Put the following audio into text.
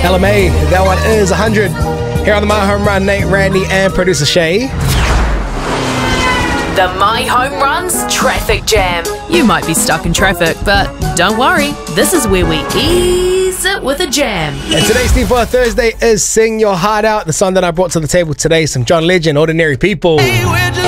LMA, that one is 100. Here on the My Home Run, Nate, Randy, and producer Shay. The My Home Run's Traffic Jam. You might be stuck in traffic, but don't worry. This is where we ease it with a jam. And today's theme for Thursday is Sing Your Heart Out. The song that I brought to the table today, some John Legend, Ordinary People.